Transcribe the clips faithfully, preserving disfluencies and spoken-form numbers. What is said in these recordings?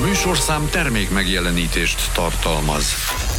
műsorszám termék megjelenítést tartalmaz.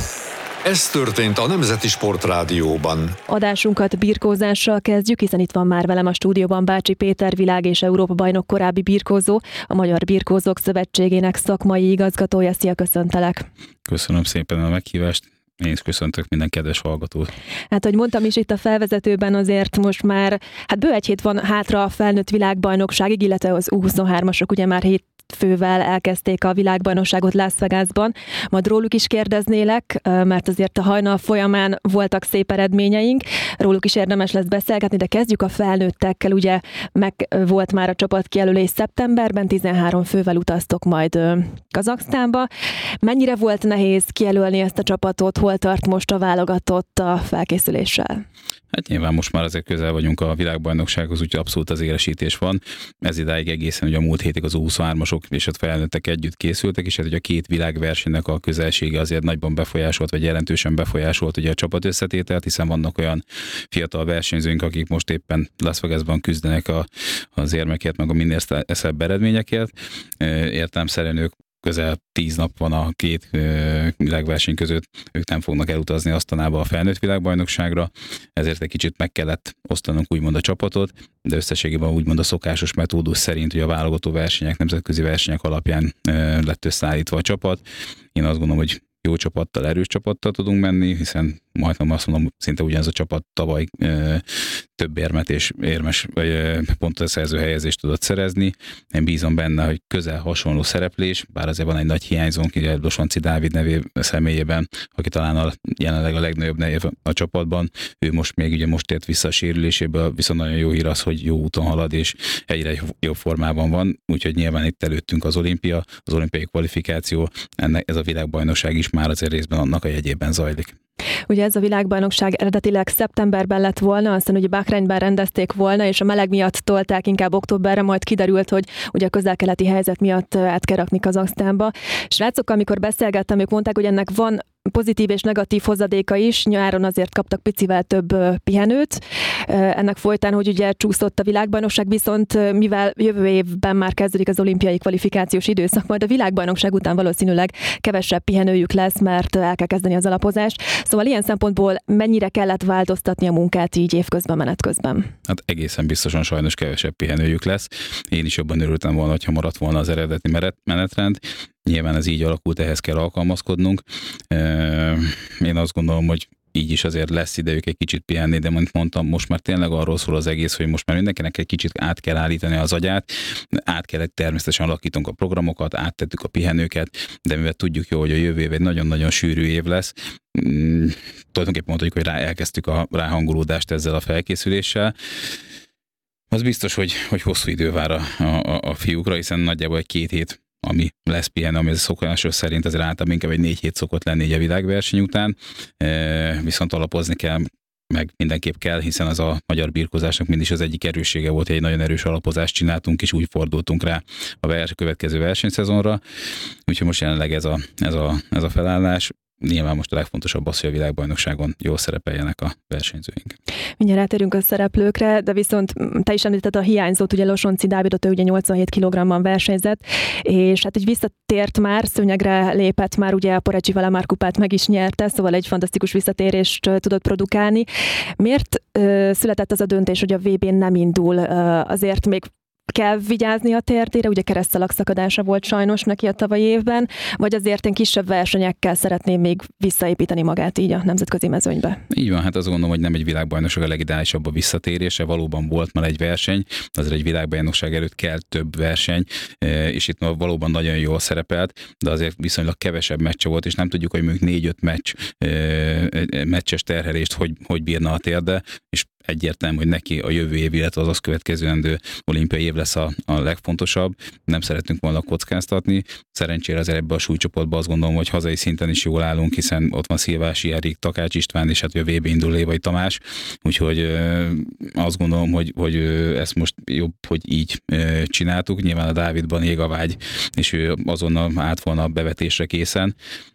Ez történt a Nemzeti Sportrádióban. Adásunkat birkózással kezdjük, hiszen itt van már velem a stúdióban Bácsi Péter, világ- és Európa-bajnok korábbi birkózó, a Magyar Birkózók Szövetségének szakmai igazgatója. Szia, köszöntelek! Köszönöm szépen a meghívást. Én is köszöntök minden kedves hallgatót. Hát, hogy mondtam is itt a felvezetőben, azért most már hát bő egy hét van hátra a felnőtt világbajnokságig, illetve az U huszonhármasok ugye már hét fővel elkezdték a világbajnokságot Las Vegasban. Majd róluk is kérdeznélek, mert azért a hajnal folyamán voltak szép eredményeink, róluk is érdemes lesz beszélgetni, de kezdjük a felnőttekkel. Ugye meg volt már a csapatkijelölés szeptemberben, tizenhárom fővel utaztok majd Kazaksztánba. Mennyire volt nehéz kijelölni ezt a csapatot, hol tart most a válogatott a felkészüléssel? Hát nyilván most már azért közel vagyunk a világbajnoksághoz, úgyhogy abszolút az élesítés van. Ez idáig egészen ugye a múlt hétig az U huszonhármasok és a felnőttek együtt készültek, és hát ugye a két világversenynek a közelsége azért nagyban befolyásolt, vagy jelentősen befolyásolt ugye a csapat összetételt, hiszen vannak olyan fiatal versenyzőink, akik most éppen Las Vegasban küzdenek a, az érmekért, meg a minél szebb eredményekért. Értelemszerűen ők közel tíz nap van a két világverseny között, ők nem fognak elutazni Asztanába a felnőtt világbajnokságra, ezért egy kicsit meg kellett osztanunk úgymond a csapatot, de összességében úgymond a szokásos metódus szerint, hogy a válogató versenyek, nemzetközi versenyek alapján lett összeállítva a csapat. Én azt gondolom, hogy jó csapattal, erős csapattal tudunk menni, hiszen majdnem azt mondom, szinte ugyanaz a csapat tavaly ö, több érmet és érmes pontot szerző helyezést tudott szerezni. Én bízom benne, hogy közel hasonló szereplés, bár azért van egy nagy hiányzónk, ugye Losonci Dávid nevé személyében, aki talán a, jelenleg a legnagyobb nev a csapatban. Ő most még ugye most ért vissza a sérüléséből, viszont nagyon jó hír az, hogy jó úton halad, és egyre jobb formában van, úgyhogy nyilván itt előttünk az olimpia, az olimpiai kvalifikáció, ennek ez a világbajnokság is már azért részben annak a jegyében zajlik. Ugye ez a világbajnokság eredetileg szeptemberben lett volna, aztán ugye Bahreinben rendezték volna, és a meleg miatt tolták inkább októberre, majd kiderült, hogy ugye a közel-keleti helyzet miatt át kell rakni Kazaksztánba. Srácokkal, amikor beszélgettem, ők mondták, hogy ennek van pozitív és negatív hozadéka is, nyáron azért kaptak picivel több pihenőt. Ennek folytán, hogy ugye csúszott a világbajnokság, viszont mivel jövő évben már kezdődik az olimpiai kvalifikációs időszak, majd a világbajnokság után valószínűleg kevesebb pihenőjük lesz, mert el kell kezdeni az alapozást. Szóval ilyen szempontból mennyire kellett változtatni a munkát így évközben, menet közben? Hát egészen biztosan sajnos kevesebb pihenőjük lesz. Én is jobban örültem volna, hogyha maradt volna az eredeti menetrend. Nyilván ez így alakult, ehhez kell alkalmazkodnunk. Én azt gondolom, hogy így is azért lesz idejük egy kicsit pihenni, de mint mondtam, most már tényleg arról szól az egész, hogy most már mindenkinek egy kicsit át kell állítani az agyát, át kell természetesen alakítunk a programokat, áttettük a pihenőket, de mivel tudjuk jó, hogy a jövő év egy nagyon-nagyon sűrű év lesz, mm, tulajdonképpen mondhatjuk, hogy rá elkezdtük a ráhangolódást ezzel a felkészüléssel. Az biztos, hogy, hogy hosszú idő vár a, a, a fiúkra, hiszen nagyjából egy két hét ami lesz pihen, ami szokásos szerint azért általában inkább egy négy hét szokott lenni a világverseny után, e, viszont alapozni kell, meg mindenképp kell, hiszen az a magyar birkózásnak mindig az egyik erőssége volt, hogy egy nagyon erős alapozást csináltunk, és úgy fordultunk rá a vers, következő versenyszezonra. Úgyhogy most jelenleg ez a, ez a, ez a felállás. Nyilván most a legfontosabb az, hogy a világbajnokságon jól szerepeljenek a versenyzőink. Mindjárt rátérünk a szereplőkre, de viszont te is említetted a hiányzót, ugye Losonci Dávidot, ő ugye nyolcvanhét kilogramban versenyzett, és hát egy visszatért már, szőnyegre lépett már, ugye a Porecsi Valamár kupát meg is nyerte, szóval egy fantasztikus visszatérést tudott produkálni. Miért ö, született az a döntés, hogy a vé bén nem indul? Ö, azért még kell vigyázni a térdére, ugye keresztszalag szakadása volt sajnos neki a tavalyi évben, vagy azért én kisebb versenyekkel szeretném még visszaépíteni magát így a nemzetközi mezőnybe? Így van, hát azt gondolom, hogy nem egy világbajnokság a legideálisabb a visszatérése, valóban volt már egy verseny, azért egy világbajnokság előtt kell több verseny, és itt valóban nagyon jól szerepelt, de azért viszonylag kevesebb meccse volt, és nem tudjuk, hogy mondjuk négy-öt meccs, meccses terhelést hogy, hogy bírna a térde, és egyértelmű, hogy neki a jövő év, illetve az azt következőendő olimpiai év lesz a, a legfontosabb. Nem szeretünk volna kockáztatni. Szerencsére azért ebbe a súlycsoportban azt gondolom, hogy hazai szinten is jól állunk, hiszen ott van Szilvási Erik, Takács István, és hát a vé bé indul Lévai Tamás. Úgyhogy ö, azt gondolom, hogy, hogy ö, ezt most jobb, hogy így ö, csináltuk. Nyilván a Dávidban ég a vágy, és ő azonnal át volna a bevetésre készen.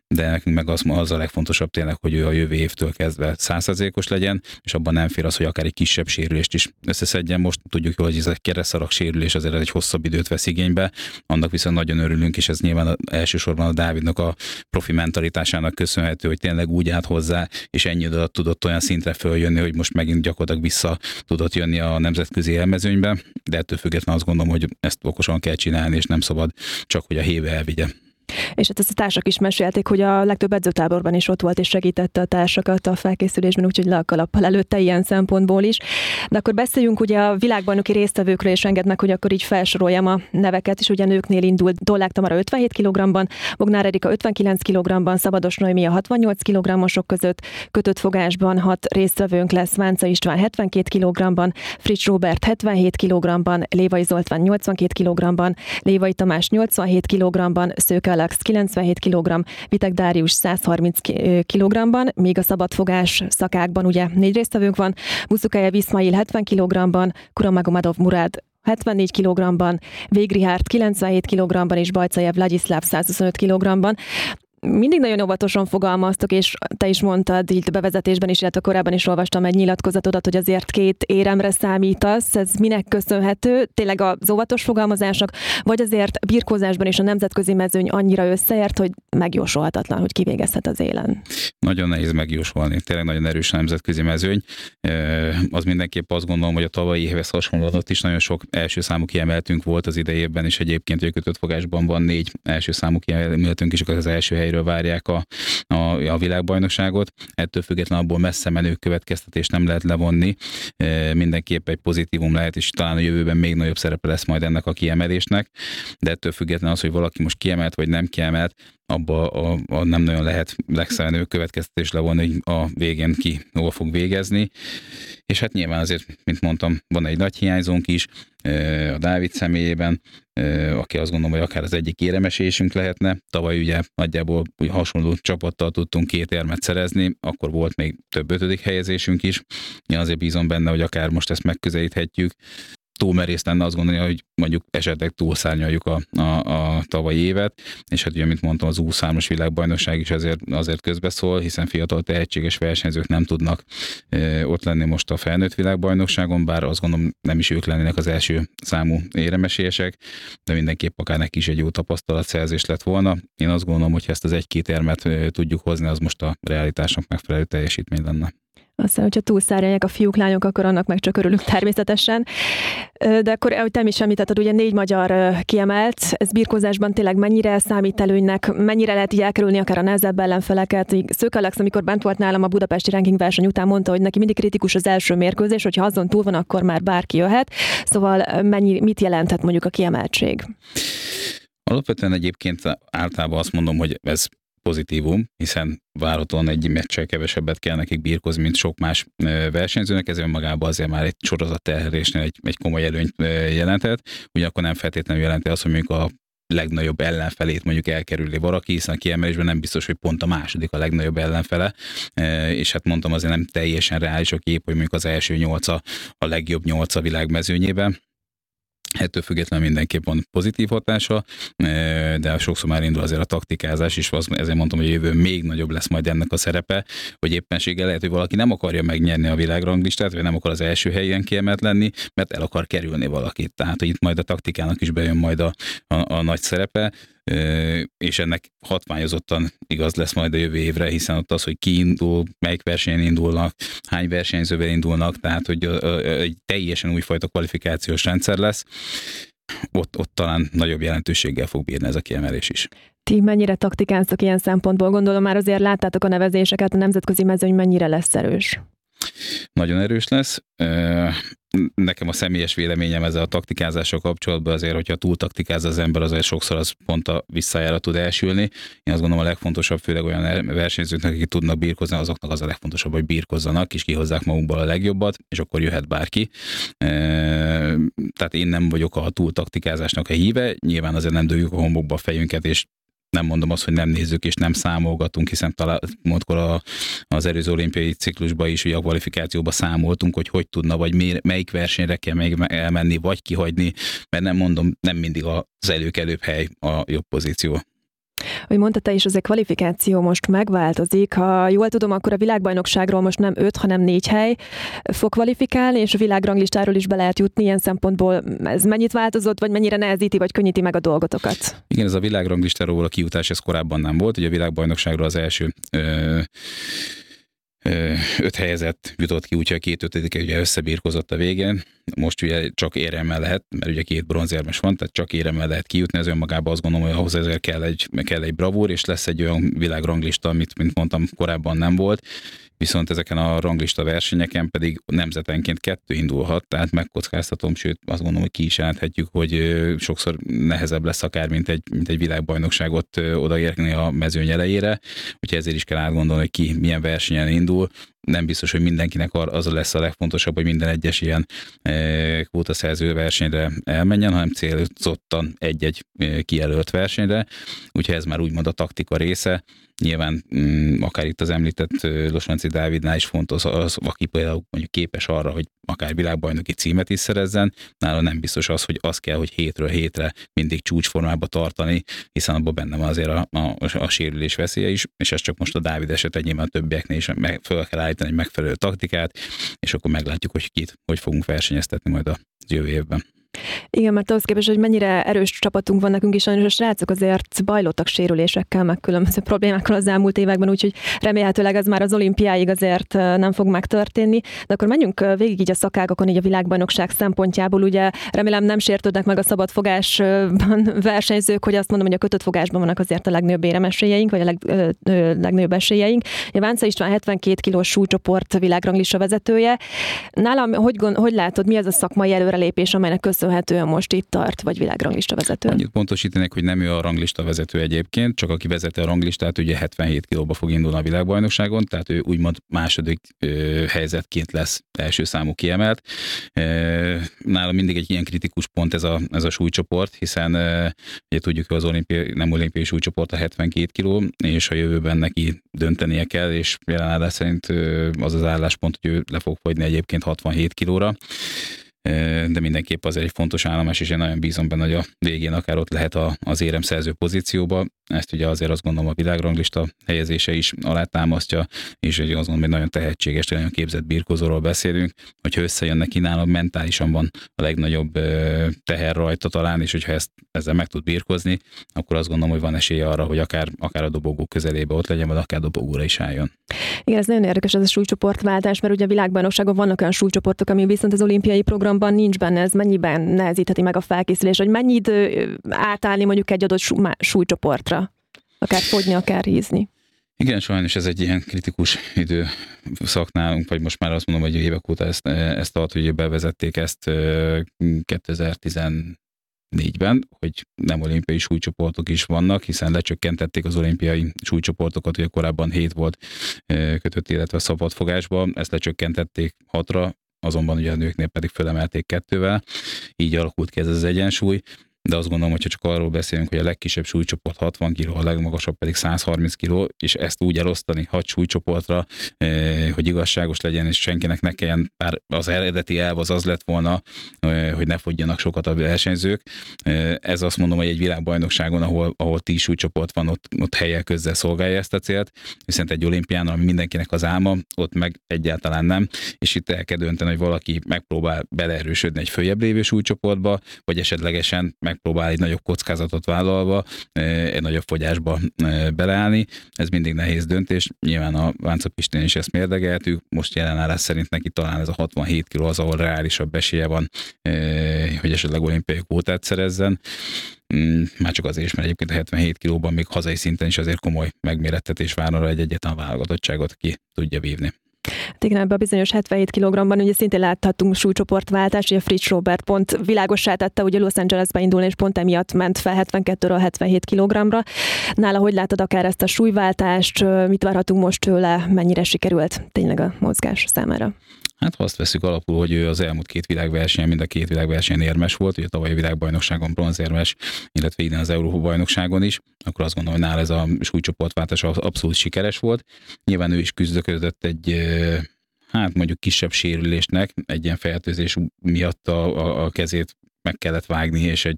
de nekünk meg az, az a legfontosabb tényleg, hogy ő a jövő évtől kezdve száz százalékos legyen, és abban nem fér az, hogy akár egy kisebb sérülést is összeszedjen. Most tudjuk, hogy ez egy keresztszalag sérülés azért egy hosszabb időt vesz igénybe, annak viszont nagyon örülünk, és ez nyilván elsősorban a Dávidnak a profi mentalitásának köszönhető, hogy tényleg úgy állt hozzá, és ennyi alatt tudott olyan szintre följönni, hogy most megint gyakorlatilag vissza tudott jönni a nemzetközi élmezőnybe, de ettől függetlenül azt gondolom, hogy ezt okosan kell csinálni, és nem szabad csak, hogy a héve elvigye. És hát ezt a társak is mesélték, hogy a legtöbb edzőtáborban is ott volt és segítette a társakat a felkészülésben, úgyhogy le a kalappal előtte ilyen szempontból is. De akkor beszéljünk ugye a világbajnoki résztvevőkről, és engedd meg, hogy akkor így felsoroljam a neveket is. Ugye a nőknél indult Dollák Tamara ötvenhét kilogrammban, Bognár Erika ötvenkilenc kilogrammban, Szabados Noémi a hatvannyolc kilogrammosok között, kötött fogásban hat résztvevőnk lesz, Vánca István hetvenkét kilogrammban, Fritz Róbert hetvenhét kilogrammban, Lévai Zoltán nyolcvankét kilogrammban, Lévai Tamás nyolcvanhét kilogrammban, Szőke Alex kilencvenhét kilogramm, Vitek Dárius száz harminc kilogrammban, míg a szabadfogás szakákban ugye négy résztvevőnk van, Buszukájev Iszmail hetven kilogrammban, Kuramagomedov Murad hetvennégy kilogrammban, Végrihárt kilencvenhét kilogrammban és Bajcajev Vladislav százhuszonöt kilogrammban. Mindig nagyon óvatosan fogalmaztok, és te is mondtad így bevezetésben is, illetve korábban is olvastam egy nyilatkozatodat, hogy azért két éremre számítasz. Ez minek köszönhető? Tényleg az óvatos fogalmazások, vagy azért birkózásban és a nemzetközi mezőny annyira összeért, hogy megjósolhatatlan, hogy kivégezhet az élen? Nagyon nehéz megjósolni. Tényleg nagyon erős a nemzetközi mezőny. Az mindenképp azt gondolom, hogy a tavalyi évhez hasonlóan ott is nagyon sok első számú kiemeltünk volt az idejében, és egyébként a kötött fogásban van négy első számú kiemeltünk, és az első helyről várják a, a, a világbajnokságot. Ettől függetlenül abból messze menő következtetést nem lehet levonni. E, mindenképp egy pozitívum lehet, és talán a jövőben még nagyobb szerepe lesz majd ennek a kiemelésnek. De ettől függetlenül az, hogy valaki most kiemelt vagy nem kiemelt, abba a, a nem nagyon lehet legszerenő következtetés levonni, hogy a végén ki hol fog végezni. És hát nyilván azért, mint mondtam, van egy nagy hiányzónk is a Dávid személyében, aki azt gondolom, hogy akár az egyik éremesésünk lehetne. Tavaly ugye nagyjából hasonló csapattal tudtunk két érmet szerezni, akkor volt még több ötödik helyezésünk is. Én azért bízom benne, hogy akár most ezt megközelíthetjük. Túl merész lenne azt gondolni, hogy mondjuk esetleg túlszárnyaljuk a, a, a tavalyi évet, és hát ugye, mint mondtam, az U huszonhárom világbajnokság is azért, azért közbeszól, hiszen fiatal tehetséges versenyzők nem tudnak e, ott lenni most a felnőtt világbajnokságon, bár azt gondolom nem is ők lennének az első számú éremesélyesek, de mindenképp akár neki is egy jó tapasztalatszerzés lett volna. Én azt gondolom, hogy ha ezt az egy-két érmet e, tudjuk hozni, az most a realitásnak megfelelő teljesítmény lenne. Aztán, hogyha túlszárnyalják a fiúk, lányok, akkor annak meg csak örülünk természetesen. De akkor, ahogy te is említetted, ugye négy magyar kiemelt, ez birkózásban tényleg mennyire számít előnynek, mennyire lehet így elkerülni akár a nehezebb ellenfeleket. Szőke Alex, amikor bent volt nálam a budapesti ranking verseny után, mondta, hogy neki mindig kritikus az első mérkőzés, hogyha azon túl van, akkor már bárki jöhet. Szóval mennyi, mit jelenthet mondjuk a kiemeltség? Alapvetően egyébként általában azt mondom, hogy ez pozitívum, hiszen várhatóan egy meccsel kevesebbet kell nekik birkózni, mint sok más versenyzőnek, ez önmagában azért már egy sorozatterhelésnél egy, egy komoly előnyt jelenthet, ugyanakkor nem feltétlenül jelenti azt, hogy mondjuk a legnagyobb ellenfelét mondjuk elkerülni valaki, hiszen a kiemelésben nem biztos, hogy pont a második a legnagyobb ellenfele, és hát mondtam, azért nem teljesen reális a kép, hogy mondjuk az első nyolca a legjobb nyolca világmezőnyében. Ettől függetlenül mindenképp van pozitív hatása, de sokszor már indul azért a taktikázás, és ezért mondtam, hogy a jövő még nagyobb lesz majd ennek a szerepe, hogy éppenséggel lehet, hogy valaki nem akarja megnyerni a világranglistát, vagy nem akar az első helyen kiemelt lenni, mert el akar kerülni valakit. Tehát, hogy itt majd a taktikának is bejön majd a, a, a nagy szerepe, és ennek hatványozottan igaz lesz majd a jövő évre, hiszen ott az, hogy ki indul, melyik versenyen indulnak, hány versenyzővel indulnak, tehát hogy egy teljesen újfajta kvalifikációs rendszer lesz, ott, ott talán nagyobb jelentőséggel fog bírni ez a kiemelés is. Ti mennyire taktikáztok ilyen szempontból? Gondolom már azért láttátok a nevezéseket, a nemzetközi mezőny mennyire lesz erős? Nagyon erős lesz. Nekem a személyes véleményem ezzel a taktikázással kapcsolatban azért, hogyha túl taktikáz az ember, azért sokszor az pont a visszájára tud elsülni. Én azt gondolom a legfontosabb, főleg olyan versenyzőknek, akik tudnak birkozni, azoknak az a legfontosabb, hogy birkozzanak, és kihozzák magukból a legjobbat, és akkor jöhet bárki. Tehát én nem vagyok a túl taktikázásnak a híve, nyilván azért nem dőljük a homokba a fejünket, és nem mondom azt, hogy nem nézzük és nem számolgatunk, hiszen talán mondkor a, az előző olimpiai ciklusban is, ugye a kvalifikációban számoltunk, hogy hogy tudna, vagy mi, melyik versenyre kell még elmenni, vagy kihagyni, mert nem mondom, nem mindig az előkelőbb hely a jobb pozíció. Hogy mondta te is, az a kvalifikáció most megváltozik. Ha jól tudom, akkor a világbajnokságról most nem öt, hanem négy hely fog kvalifikálni, és a világranglistáról is be lehet jutni. Ilyen szempontból ez mennyit változott, vagy mennyire nehezíti, vagy könnyíti meg a dolgotokat? Igen, ez a világranglistáról a kijutás, ez korábban nem volt. Ugye a világbajnokságról az első ö, ö, öt helyezett jutott ki, úgyhogy a két ötödike ugye összebírkozott a végén. Most ugye csak éremmel lehet, mert ugye két bronzérmes van, tehát csak éremmel lehet kijutni, ez önmagában azt gondolom, hogy ahhoz ezért kell egy, kell egy bravúr, és lesz egy olyan világranglista, amit, mint mondtam, korábban nem volt. Viszont ezeken a ranglista versenyeken pedig nemzetenként kettő indulhat, tehát megkockáztatom, sőt azt gondolom, hogy ki is jelenthetjük, hogy sokszor nehezebb lesz akár, mint egy, mint egy világbajnokságot odaérni a mezőny elejére, úgyhogy ezért is kell átgondolni, hogy ki milyen versenyen indul. Nem biztos, hogy mindenkinek az lesz a legfontosabb, hogy minden egyes ilyen kvótaszerző versenyre elmenjen, hanem célzottan egy-egy kijelölt versenyre, úgyhogy ez már úgymond a taktika része. Nyilván akár itt az említett Losmanci Dávidnál is fontos az, aki például mondjuk képes arra, hogy akár világbajnoki címet is szerezzen, nála nem biztos az, hogy az kell, hogy hétről hétre mindig csúcsformába tartani, hiszen abban benne van azért a, a, a sérülés veszélye is, és ez csak most a Dávid eset, nyilván a többieknél is meg, fel kell állítani egy megfelelő taktikát, és akkor meglátjuk, hogy kit, hogy fogunk versenyeztetni majd a jövő évben. Igen, mert ahhoz képest, hogy mennyire erős csapatunk van nekünk is, sajnos a srácok azért bajlottak sérülésekkel, meg különböző problémákkal az elmúlt években, úgyhogy remélhetőleg ez már az olimpiáig azért nem fog megtörténni. De akkor menjünk végig így a szakágakon, így a világbajnokság szempontjából. Ugye remélem nem sértődnek meg a szabadfogásban versenyzők, hogy azt mondom, hogy a kötött fogásban vannak azért a legnagyobb éremesélyeink, vagy a leg, ö, ö, legnagyobb esélyeink. A Vánca István hetvenkét kilós súlycsoport világranglista vezetője. Nálam hogy, hogy látod, mi az a szakmai előrelépés, amelynek köszönhetően most itt tart, vagy világranglista vezető? Annyit pontosítanék, hogy nem ő a ranglista vezető egyébként, csak aki vezeti a ranglistát, ugye hetvenhét kilóba fog indulni a világbajnokságon, tehát ő úgymond második ö, helyzetként lesz első számú kiemelt. Nála mindig egy ilyen kritikus pont ez a, ez a súlycsoport, hiszen ö, ugye tudjuk, hogy az olimpiai, nem olimpiai súlycsoport a hetvenkét kiló, és a jövőben neki döntenie kell, és jelenállás szerint ö, az az álláspont, hogy ő le fog fogyni egyébként hatvanhét kilóra. De mindenképp azért egy fontos állomás, és én nagyon bízom benne, hogy a végén akár ott lehet a, az éremszerző pozícióba. Ezt ugye azért azt gondolom a világranglista helyezése is alátámasztja, és azt gondolom, hogy nagyon tehetséges, nagyon képzett birkózóról beszélünk, hogyha összejön neki nálam, mentálisan van a legnagyobb teher rajta talán, és hogyha ezt, ezzel meg tud birkózni, akkor azt gondolom, hogy van esélye arra, hogy akár, akár a dobogó közelébe ott legyen, vagy akár dobogóra is álljon. Igen, ez nagyon érdekes ez a súlycsoportváltás, mert ugye a világbajnokságon vannak olyan súlycsoportok, ami viszont az olimpiai programban nincs benne, ez mennyiben nehezítheti meg a felkészülés, hogy mennyi idő átállni mondjuk egy adott súlycsoportra, akár fogyni, akár hízni. Igen, sajnos ez egy ilyen kritikus időszak nálunk, vagy most már azt mondom, hogy évek óta ezt, ezt tart, hogy bevezették ezt kétezer-tizennégyben, hogy nem olimpiai súlycsoportok is vannak, hiszen lecsökkentették az olimpiai súlycsoportokat, ugye korábban hét volt kötött, illetve szabadfogásban, ezt lecsökkentették hatra, azonban ugye a nőknél pedig fölemelték kettővel, így alakult ki ez az egyensúly. De azt gondolom, hogyha csak arról beszélünk, hogy a legkisebb súlycsoport hatvan kiló, a legmagasabb pedig száz harminc kiló, és ezt úgy elosztani hat súlycsoportra, hogy igazságos legyen, és senkinek ne kelljen, bár az eredeti elv az az lett volna, hogy ne fogyjanak sokat a versenyzők. Ez azt mondom, hogy egy világbajnokságon, ahol, ahol tíz súlycsoport van, ott, ott helyel közzel szolgálja ezt a célt, viszont egy olimpián, ami mindenkinek az álma, ott meg egyáltalán nem, és itt el kell dönteni, hogy valaki megpróbál beleerősödni egy följebb lévő súlycsoportba, vagy esetlegesen meg próbál egy nagyobb kockázatot vállalva, egy nagyobb fogyásba beleállni. Ez mindig nehéz döntés. Nyilván a Vánca Pistén is ezt mérlegeltük. Most jelenállás szerint neki talán ez a hatvanhét kiló az, ahol reálisabb esélye van, hogy esetleg olimpiai kvótát szerezzen. Már csak azért is, mert egyébként a hetvenhét kilóban még hazai szinten is azért komoly megmérettetés vár arra, egy egyetlen válogatottságot ki tudja vívni. Hát igen, ebben a bizonyos hetvenhét kilogramban ugye szintén láthattunk súlycsoportváltást, ugye Fritz Robert pont világossá tette, ugye Los Angelesbe indulni, és pont emiatt ment fel hetvenkettőről hetvenhét kilogramra. Nála hogy látod akár ezt a súlyváltást, mit várhatunk most tőle, mennyire sikerült tényleg a mozgás számára? Hát ha azt veszük alapul, hogy ő az elmúlt két világversenyen, mind a két világversenyen érmes volt, ugye tavaly a világbajnokságon bronzérmes, illetve idén az Európa-bajnokságon is, akkor azt gondolom, hogy nála ez a súlycsoportváltás abszolút sikeres volt. Nyilván ő is küzdöködött egy, hát mondjuk kisebb sérülésnek, egy ilyen fertőzés miatt a, a, a kezét meg kellett vágni, és egy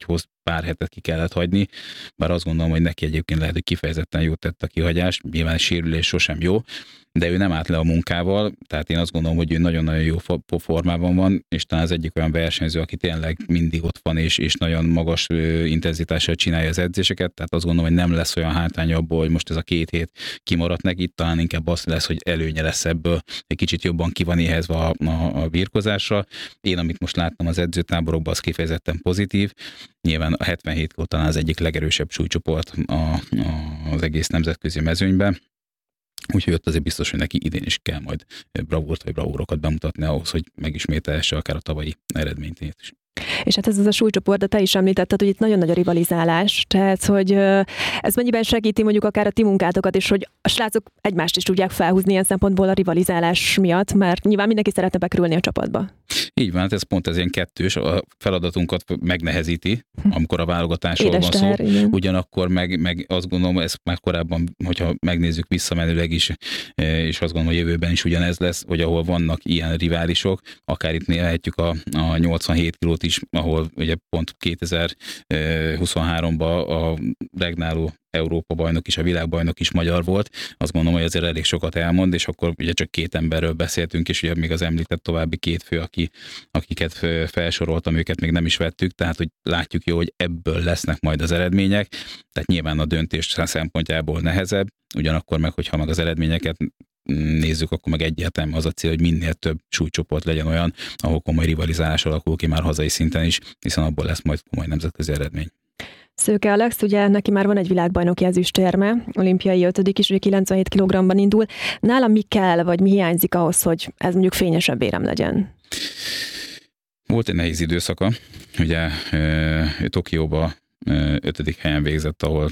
pár hetet ki kellett hagyni, bár azt gondolom, hogy neki egyébként lehet, hogy kifejezetten jót tett a kihagyás, nyilván sérülés sosem jó, de ő nem állt le a munkával, tehát én azt gondolom, hogy ő nagyon-nagyon jó formában van, és talán az egyik olyan versenyző, aki tényleg mindig ott van, és, és nagyon magas intenzitással csinálja az edzéseket, tehát azt gondolom, hogy nem lesz olyan hátránya abból, hogy most ez a két hét kimaradt neki, talán inkább az lesz, hogy előnye lesz ebből, egy kicsit jobban ki van éhezve a, a, a birkozásra. Én, amit most láttam az edzőtáborokban, az kifejezetten pozitív. Nyilván a hetvenhét kiló talán az egyik legerősebb súlycsoport a, a, az egész nemzetközi mezőnyben. Úgyhogy ott azért biztos, hogy neki idén is kell majd bravúrt vagy bravúrokat bemutatni ahhoz, hogy megismételhesse akár a tavalyi eredményt is. És hát ez az a súlycsoport, de te is említetted, hogy itt nagyon nagy a rivalizálás, tehát hogy ez mennyiben segíti mondjuk akár a ti munkátokat is, hogy a srácok egymást is tudják felhúzni ilyen szempontból a rivalizálás miatt, mert nyilván mindenki szeretne bekerülni a csapatba. Így van, hát ez pont ez ilyen kettős, a feladatunkat megnehezíti, amikor a válogatásról Édes van szó, teher, igen. ugyanakkor meg, meg azt gondolom, ez már korábban, hogyha megnézzük visszamenőleg is, és azt gondolom, hogy jövőben is ugyanez lesz, hogy ahol vannak ilyen riválisok, akár itt nézhetjük a, a nyolcvanhét kilót is, ahol ugye pont kétezer-huszonháromban a regnáló Európa bajnok is, a világbajnok is magyar volt. Azt gondolom, hogy azért elég sokat elmond, és akkor ugye csak két emberről beszéltünk, és ugye még az említett további két fő, aki, akiket felsoroltam, őket még nem is vettük, tehát hogy látjuk jó, hogy ebből lesznek majd az eredmények, tehát nyilván a döntés szempontjából nehezebb, ugyanakkor meg, hogyha meg az eredményeket nézzük, akkor meg egyáltalán az a cél, hogy minél több súlycsoport legyen olyan, ahol komoly rivalizálás alakul ki már hazai szinten is, hiszen abból lesz majd komoly nemzetközi eredmény. Szőke Alex, ugye neki már van egy világbajnoki ezüstérme, olimpiai ötödik is, ugye kilencvenhét kilogramban indul. Nála mi kell, vagy mi hiányzik ahhoz, hogy ez mondjuk fényesebb érem legyen? Volt egy nehéz időszaka, ugye ő Tokióba ötödik helyen végzett, ahol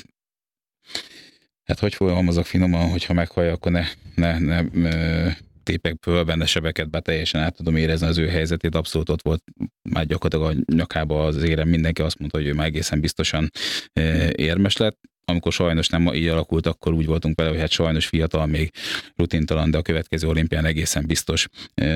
hát hogy fogalmazok finoman, hogyha meghallja, akkor ne, ne, ne, ne tépek föl benne sebeket, be teljesen át tudom érezni az ő helyzetét, abszolút ott volt már gyakorlatilag a nyakába az érem, mindenki azt mondta, hogy ő már egészen biztosan érmes lett. Amikor sajnos nem így alakult, akkor úgy voltunk vele, hogy hát sajnos fiatal, még rutintalan, de a következő olimpián egészen biztos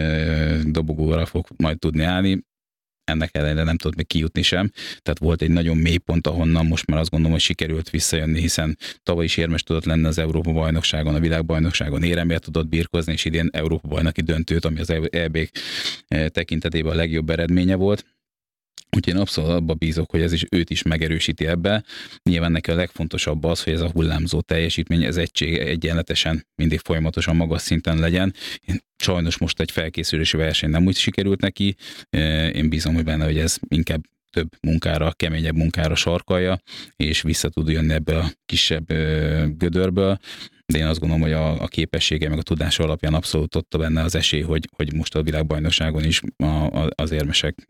dobogóra fog majd tudni állni. Ennek ellenére nem tudott még kijutni sem. Tehát volt egy nagyon mély pont, ahonnan most már azt gondolom, hogy sikerült visszajönni, hiszen tavaly is érmes tudott lenni az Európa-bajnokságon, a világbajnokságon, éremért tudott birkozni, és idén Európa-bajnoki döntőt, ami az é bé tekintetében a legjobb eredménye volt. Úgyhogy én abszolút abba bízok, hogy ez is őt is megerősíti ebbe. Nyilván neki a legfontosabb az, hogy ez a hullámzó teljesítmény, ez egység egyenletesen mindig folyamatosan magas szinten legyen. Sajnos most egy felkészülési verseny nem úgy sikerült neki. Én bízom, hogy benne, hogy ez inkább több munkára, keményebb munkára sarkalja, és vissza tud jönni ebből a kisebb gödörből. De én azt gondolom, hogy a, a képessége, meg a tudása alapján abszolút ott benne az esély, hogy, hogy most a világbajnokságon is a, a, az érmesek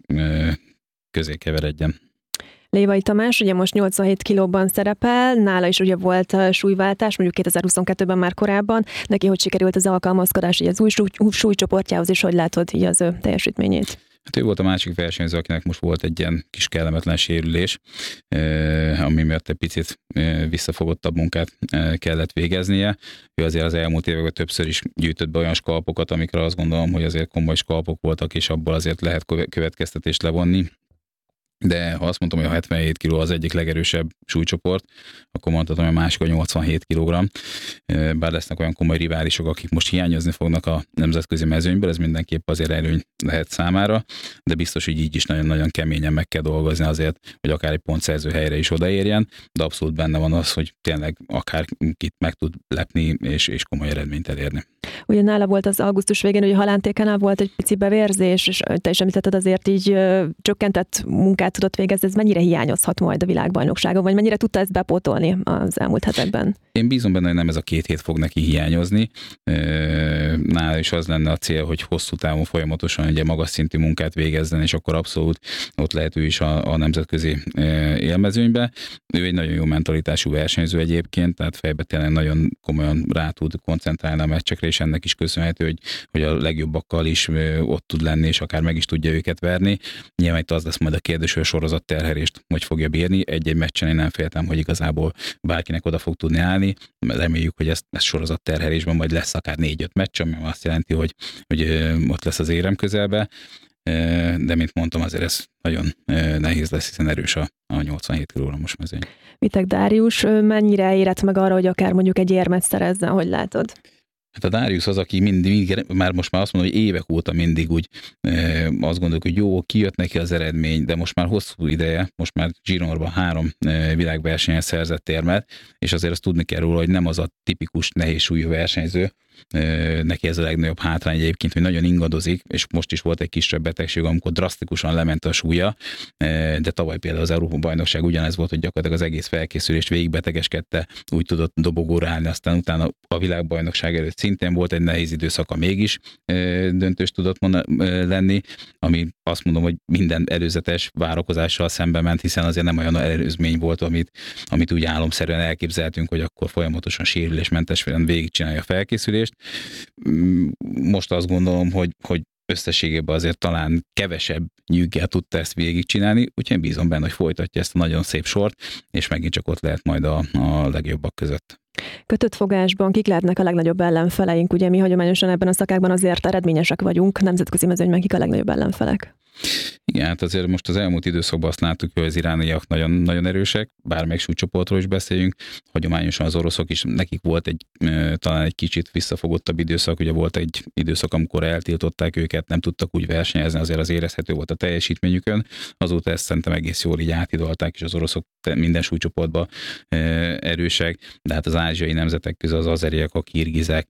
közé keveredjen. Lévai Tamás ugye most nyolcvanhét kilóban szerepel, nála is ugye volt súlyváltás, mondjuk kétezer-huszonkettőben már korábban. Neki hogy sikerült az alkalmazkodás így az új súly, súlycsoportjához, és hogy látod így az ő teljesítményét? Hát ő volt a másik versenyző, akinek most volt egy ilyen kis kellemetlen sérülés, ami miatt egy picit visszafogottabb munkát kellett végeznie. Ő azért az elmúlt években többször is gyűjtött be olyan skalpokat, amikre azt gondolom, hogy azért komoly skalpok voltak, és abból azért lehet következtetést levonni. De ha azt mondtam, hogy a hetvenhét kiló az egyik legerősebb súlycsoport, akkor mondhatom, hogy a másik a nyolcvanhét kilogramm. Bár lesznek olyan komoly riválisok, akik most hiányozni fognak a nemzetközi mezőnyből, ez mindenképp azért előny lehet számára, de biztos, hogy így is nagyon-nagyon keményen meg kell dolgozni azért, hogy akár egy pontszerző helyre is odaérjen, de abszolút benne van az, hogy tényleg akár kit meg tud lepni és, és komoly eredményt elérni. Ugye nála volt az augusztus végén, hogy a halántékánál volt egy pici bevérzés, és te is említetted, azért így ö, csökkentett munkát tudott végezni, ez mennyire hiányozhat majd a világbajnokságon, vagy mennyire tudta ezt bepótolni az elmúlt hetekben? Én bízom benne, hogy nem ez a két hét fog neki hiányozni. Nála is az lenne a cél, hogy hosszú távon folyamatosan ugye magas szintű munkát végezzen, és akkor abszolút ott lehet ő is a, a nemzetközi élmezőnybe. Ő egy nagyon jó mentalitású versenyző egyébként, tehát fejbe tényleg nagyon komolyan rá tud koncentrálni a meccsekre, és ennek is köszönhető, hogy, hogy a legjobbakkal is ott tud lenni, és akár meg is tudja őket verni. Nyilván itt az lesz majd a kérdés, hogy a sorozat terhelést hogy fogja bírni. Egy-egy meccsen én nem féltem, hogy igazából bárkinek oda fog tudni állni. Reméljük, hogy ez, ez sorozat terhelésben majd lesz akár négy-öt meccs, ami azt jelenti, hogy, hogy ott lesz az érem közelbe. de mint mondtam, azért ez nagyon nehéz lesz, hiszen erős a, a nyolcvanhét kilogramos mezőny. Vitek Dárius mennyire érett meg arra, hogy akár mondjuk egy érmet szerezzen, hogy látod? Hát a Dárius az, aki mindig, mindig, már most már azt mondom, hogy évek óta mindig úgy e, azt gondoljuk, hogy jó, kijött neki az eredmény, de most már hosszú ideje, most már Gironban három e, világversenyen szerzett érmet, és azért azt tudni kell róla, hogy nem az a tipikus nehéz súlyú versenyző, e, neki ez a legnagyobb hátrány egyébként, hogy nagyon ingadozik, és most is volt egy kisebb betegség, amikor drasztikusan lement a súlya, e, de tavaly például az Európa-bajnokság ugyanez volt, hogy gyakorlatilag az egész felkészülést végigbetegeskedte, úgy tudott dobogóra állni, aztán utána a világbajnokság előtt szintén volt egy nehéz időszaka, mégis döntős tudott lenni, ami azt mondom, hogy minden előzetes várakozással szembe ment, hiszen azért nem olyan előzmény volt, amit, amit úgy álomszerűen elképzeltünk, hogy akkor folyamatosan sérülésmentesen végigcsinálja a felkészülést. Most azt gondolom, hogy, hogy összességében azért talán kevesebb nyűggel tudta ezt végigcsinálni, úgyhogy én bízom benne, hogy folytatja ezt a nagyon szép sort, és megint csak ott lehet majd a, a legjobbak között. Kötött fogásban kik lehetnek a legnagyobb ellenfeleink? Ugye mi hagyományosan ebben a szakákban azért eredményesek vagyunk, nemzetközi mezőnyben kik a legnagyobb ellenfelek? Igen, hát azért most az elmúlt időszakban azt láttuk, hogy az irániak nagyon, nagyon erősek, bármelyik súlycsoportról is beszéljünk, hagyományosan az oroszok is, nekik volt egy talán egy kicsit visszafogottabb időszak, ugye volt egy időszak, amikor eltiltották őket, nem tudtak úgy versenyezni, azért az érezhető volt a teljesítményükön, azóta ezt szerintem egész jól így átidolták, és az oroszok minden súlycsoportban erősek, de hát az ázsiai nemzetek közül az azeriek, a kirgizek,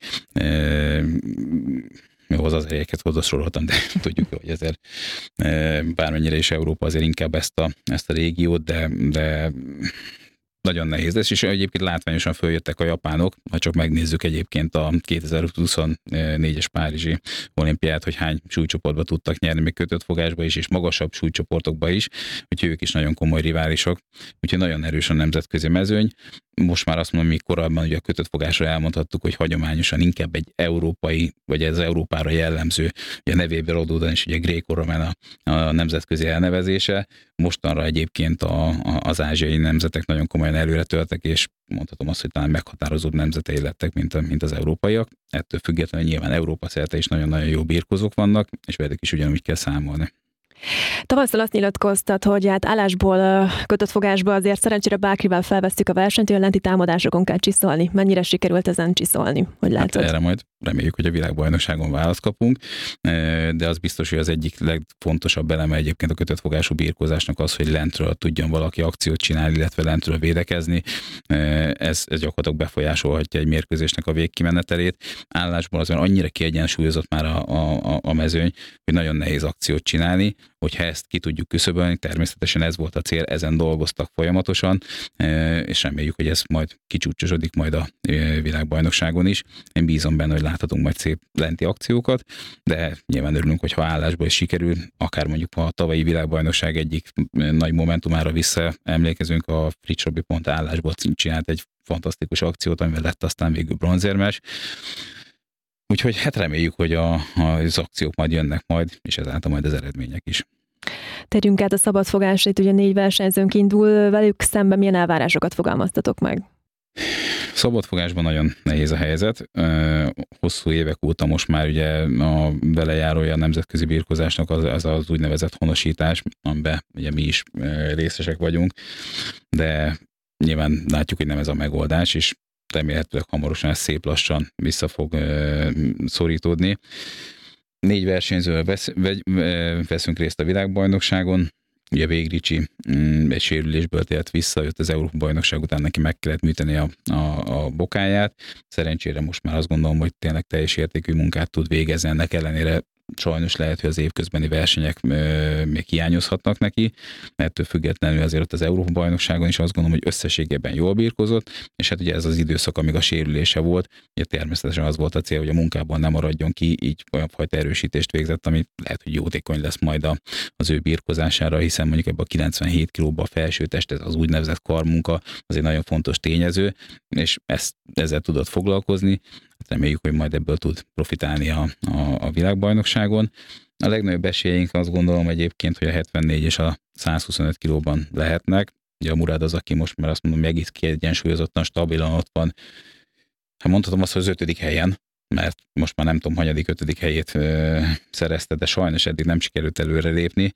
jó, az azerieket oda soroltam, de tudjuk, hogy ezért bármennyire is Európa azért inkább ezt a, ezt a régiót, de, de nagyon nehéz lesz, és egyébként látványosan följöttek a japánok, ha csak megnézzük egyébként a kétezer-huszonnégyes Párizsi olimpiát, hogy hány súlycsoportba tudtak nyerni, még kötött fogásba is, és magasabb súlycsoportokba is, úgyhogy ők is nagyon komoly riválisok, úgyhogy nagyon erős a nemzetközi mezőny. Most már azt mondom, még korábban ugye a kötött fogásra elmondhattuk, hogy hagyományosan inkább egy európai, vagy ez Európára jellemző, ugye a nevéből adódóan is ugye gréko-román a, a nemzetközi elnevezése. Mostanra egyébként a, a, az ázsiai nemzetek nagyon komolyan előre töltek, és mondhatom azt, hogy talán meghatározóbb nemzetei lettek, mint, a, mint az európaiak. Ettől függetlenül nyilván Európa szerte is nagyon-nagyon jó birkózók vannak, és velük is ugyanúgy kell számolni. Tavasszal azt nyilatkoztat, hogy hát állásból, kötött fogásba azért szerencsére bákrival felvesztük a versenyt, olyan lenti támadásokon kell csiszolni. Mennyire sikerült ezen csiszolni? Hogy látod? Hát erre majd reméljük, hogy a világbajnokságon választ kapunk, de az biztos, hogy az egyik legfontosabb eleme egyébként a kötött fogású birkózásnak az, hogy lentről tudjon valaki akciót csinálni, illetve lentről védekezni. Ez, ez gyakorlatilag befolyásolhatja egy mérkőzésnek a végkimenetelét. Állásból azon annyira kiegyensúlyozott már a, a, a mezőny, hogy nagyon nehéz akciót csinálni. Hogyha ezt ki tudjuk küszöbölni, természetesen ez volt a cél, ezen dolgoztak folyamatosan, és reméljük, hogy ez majd kicsúcsosodik majd a világbajnokságon is. Én bízom benne, hogy láthatunk majd szép lenti akciókat, de nyilván örülünk, hogyha állásból is sikerül, akár mondjuk a tavalyi világbajnokság egyik nagy momentumára visszaemlékezünk, a Fritz Robi pont állásból csinált egy fantasztikus akciót, amivel lett aztán végül bronzérmes. Úgyhogy hát reméljük, hogy a, az akciók majd jönnek majd, és ezáltal majd az eredmények is. Térjünk át a szabadfogásra, itt ugye négy versenyzőnk indul, velük szemben milyen elvárásokat fogalmaztatok meg? Szabadfogásban nagyon nehéz a helyzet. Hosszú évek óta most már ugye a belejárója a nemzetközi birkózásnak az, az az úgynevezett honosítás, amiben ugye mi is részesek vagyunk, de nyilván látjuk, hogy nem ez a megoldás, és remélhetőleg hamarosan ez szép lassan vissza fog szorítódni. Négy versenyzővel vesz, veszünk részt a világbajnokságon. Ugye Vég Ricsi egy sérülésből tért vissza, jött az Európa-bajnokság után, neki meg kellett műteni a, a, a bokáját. Szerencsére most már azt gondolom, hogy tényleg teljes értékű munkát tud végezni, ennek ellenére sajnos lehet, hogy az évközbeni versenyek még hiányozhatnak neki, ettől függetlenül azért ott az Európa-bajnokságon is azt gondolom, hogy összességében jól birkózott, és hát ugye ez az időszak, amíg a sérülése volt, ugye természetesen az volt a cél, hogy a munkában nem maradjon ki, így olyan fajta erősítést végzett, ami lehet, hogy jótékony lesz majd a, az ő birkózására, hiszen mondjuk ebben a kilencvenhét kilóban a felső test, ez az úgynevezett karmunka, az egy nagyon fontos tényező, és ezt, ezzel tudott foglalkozni. Reméljük, hogy majd ebből tud profitálni a, a, a világbajnokságon. A legnagyobb esélyeink azt gondolom egyébként, hogy a hetvennégy és a százhuszonöt kilóban lehetnek. Ugye a Murad az, aki most már azt mondom, hogy egész kiegyensúlyozottan, stabilan ott van. Hát mondhatom azt, hogy az ötödik helyen, mert most már nem tudom, hanyadik, ötödik helyét ö, szerezte, de sajnos eddig nem sikerült előrelépni.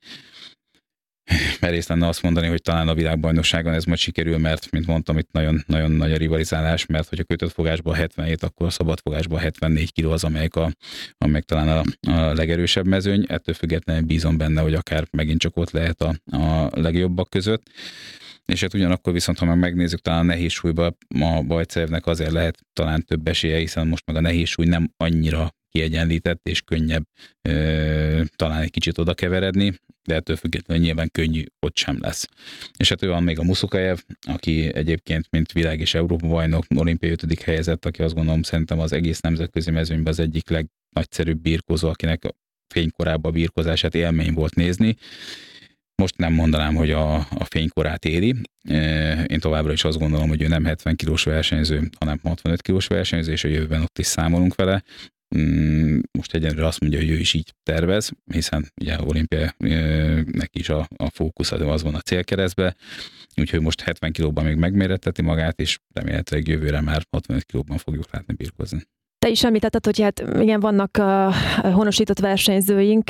Merész lenne azt mondani, hogy talán a világbajnokságon ez majd sikerül, mert, mint mondtam, itt nagyon, nagyon nagy a rivalizálás, mert hogyha kötött fogásban hetvenhét, akkor szabad fogásban hetvennégy kiló az, amelyik, a, amelyik talán a, a legerősebb mezőny. Ettől függetlenül bízom benne, hogy akár megint csak ott lehet a, a legjobbak között. És hát ugyanakkor viszont, ha meg megnézzük, talán a nehéz súlyban a Bajcevnek azért lehet talán több esélye, hiszen most meg a nehéz súly nem annyira kiegyenlített, és könnyebb ö, talán egy kicsit oda keveredni, de ettől függetlenül nyilván könnyű ott sem lesz. És hát ő van még a Musukajev, aki egyébként, mint világ és Európa bajnok, olimpiai ötödik helyezett, aki azt gondolom szerintem az egész nemzetközi mezőnyben az egyik legnagyszerűbb birkózó, akinek a fénykorában a birkózását élmény volt nézni. Most nem mondanám, hogy a, a fénykorát éri. Én továbbra is azt gondolom, hogy ő nem hetven kilós versenyző, hanem hatvanöt kilós versenyző, és a jövőben ott is számolunk vele. Most egyenlőre azt mondja, hogy ő is így tervez, hiszen ugye olimpia neki is a, a fókusz az van a célkeresztbe, úgyhogy most hetven kilóban még megméretteti magát, és remélhetőleg jövőre már hatvanöt kilóban fogjuk látni birkózni. Te is említetted, hogy hát igen, vannak a honosított versenyzőink,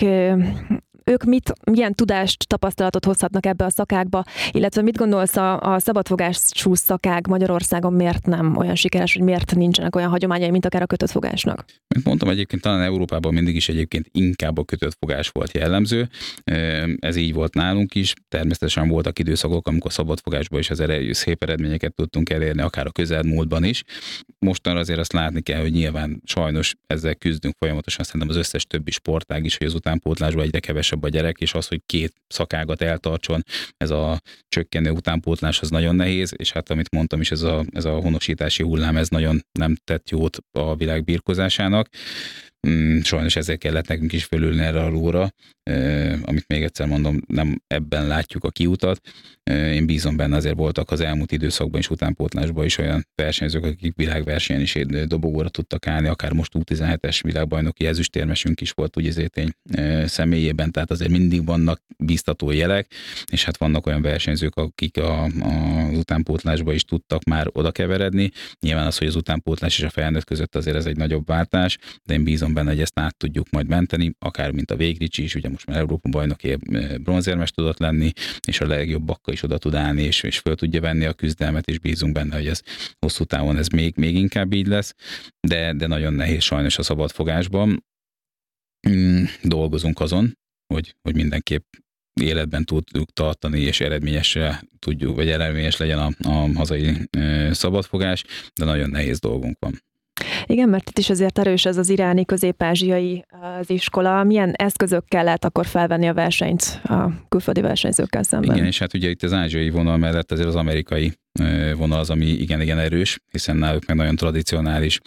ők mit, milyen tudást, tapasztalatot hozhatnak ebbe a szakákba, illetve mit gondolsz a, a szabadfogású szakák Magyarországon miért nem olyan sikeres, hogy miért nincsenek olyan hagyományai, mint akár a kötött fogásnak? Mint mondtam, egyébként talán Európában mindig is egyébként inkább a kötött fogás volt jellemző. Ez így volt nálunk is. Természetesen voltak időszakok, amikor szabadfogásban is az eredő, szép eredményeket tudtunk elérni, akár a közelmúltban is. Mostanra azért azt látni kell, hogy nyilván sajnos ezzel küzdünk folyamatosan, szerintem az összes többi sportág is, hogy az utánpótlásban egyre kevesebb a gyerek, és az, hogy két szakágat eltartson, ez a csökkenő utánpótlás az nagyon nehéz, és hát amit mondtam is, ez a, ez a honosítási hullám, ez nagyon nem tett jót a világ birkózásának. Sajnos ezért kellett nekünk is fölülni erre a lóra, amit még egyszer mondom, nem ebben látjuk a kiutat. Én bízom benne, azért voltak az elmúlt időszakban és utánpótlásban is olyan versenyzők, akik világversenyen is dobogóra tudtak állni, akár most U tizenhetes világbajnoki ezüstérmesünk is volt úgy Zétény személyében, tehát azért mindig vannak bíztató jelek, és hát vannak olyan versenyzők, akik a, a, az utánpótlásba is tudtak már oda keveredni. Nyilván az, hogy az utánpótlás és a felnőtt között azért ez egy nagyobb váltás, de én bízom benne, hogy ezt át tudjuk majd menteni, akár mint a Végricsi is, ugye most már Európa bajnoki bronzérmes tudott lenni, és a legjobbakkal is oda tud állni, és, és föl tudja venni a küzdelmet, és bízunk benne, hogy ez hosszú távon ez még, még inkább így lesz, de, de nagyon nehéz sajnos a szabadfogásban. Mm, dolgozunk azon, hogy, hogy mindenképp életben tudjuk tartani, és eredményesre tudjuk, vagy eredményes legyen a, a hazai e, szabadfogás, de nagyon nehéz dolgunk van. Igen, mert itt is azért erős ez az iráni, közép-ázsiai az iskola. Milyen eszközökkel lehet akkor felvenni a versenyt a külföldi versenyzőkkel szemben? Igen, és hát ugye itt az ázsiai vonal mellett azért az amerikai vonal az, ami igen-igen erős, hiszen náluk meg nagyon tradicionális,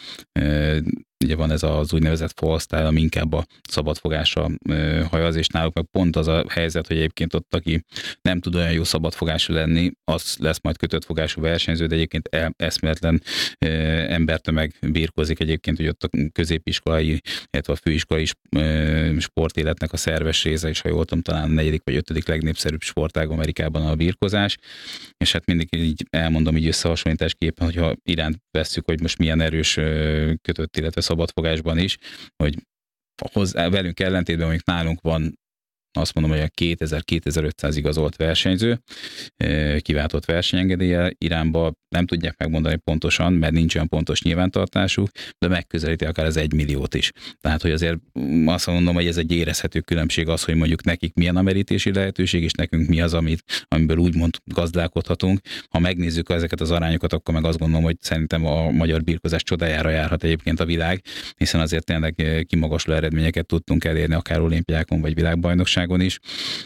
ugye van ez az úgynevezett fall style, ami inkább a szabadfogásra hajaz, és náluk meg pont az a helyzet, hogy egyébként ott, aki nem tud olyan jó szabadfogású lenni, az lesz majd kötött fogású versenyző, de egyébként eszméletlen embertömeg birkózik egyébként, hogy ott a középiskolai, illetve a főiskolai sportéletnek a szerves része, és ha jól tudom, talán a negyedik vagy ötödik legnépszerűbb sportág Amerikában a birkózás, és hát mindig így elmondom így összehasonlításképpen, hogyha iránt vesszük, hogy most milyen erős kötött, illetve szabadfogásban is, hogy hozzá, velünk ellentétben, amik nálunk van, azt mondom, hogy a kétezer-kétezer-ötszáz igazolt versenyző, kiváltott versenyengedéllyel Iránba nem tudják megmondani pontosan, mert nincs olyan pontos nyilvántartásuk, de megközelíti akár az egymilliót is. Tehát, hogy azért azt mondom, hogy ez egy érezhető különbség az, hogy mondjuk nekik milyen a merítési lehetőség, és nekünk mi az, amit, amiből úgymond gazdálkodhatunk. Ha megnézzük ezeket az arányokat, akkor meg azt gondolom, hogy szerintem a magyar birkózás csodájára járhat egyébként a világ, hiszen azért tényleg kimagasló eredményeket tudtunk elérni akár olimpiákon vagy világbajnokságon is.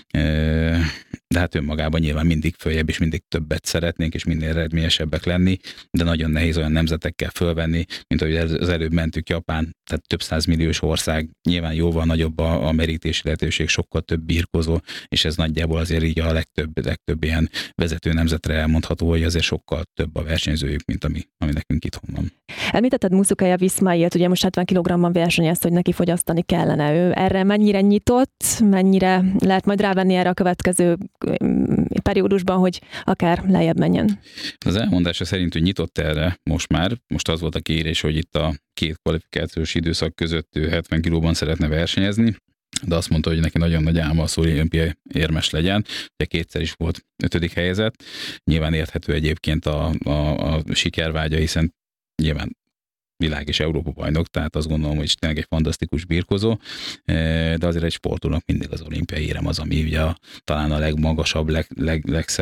De hát önmagában nyilván mindig följebb és mindig többet szeretnénk, és minél eredményesebbek lenni, de nagyon nehéz olyan nemzetekkel fölvenni, mint ahogy az előbb mentük, Japán, tehát több százmilliós ország, nyilván jóval nagyobb a, a merítési lehetőség, sokkal több birkózó, és ez nagyjából azért így a legtöbb, legtöbb ilyen vezető nemzetre elmondható, hogy azért sokkal több a versenyzőjük, mint ami, ami nekünk itthon van. Említetted Musukajev Ismailt, ugye most hetven kilogramban versenyez, hogy neki fogyasztani kellene. Ő erre mennyire nyitott, mennyire mennyire lehet majd rávenni erre a következő periódusban, hogy akár lejjebb menjen. Az elmondása szerint, hogy nyitott erre most már, most az volt a kérés, hogy itt a két kvalifikációs időszak között ő hetven kilóban szeretne versenyezni, de azt mondta, hogy neki nagyon nagy álma az, hogy olimpiai érmes legyen. Ugye kétszer is volt ötödik helyezett. Nyilván érthető egyébként a, a, a sikervágya, hiszen nyilván világ és Európa bajnok, tehát azt gondolom, hogy tényleg egy fantasztikus birkozó, de azért egy sportolónak mindig az olimpiai érem az, ami ugye a, talán a legmagasabb, leg, leg, legszebb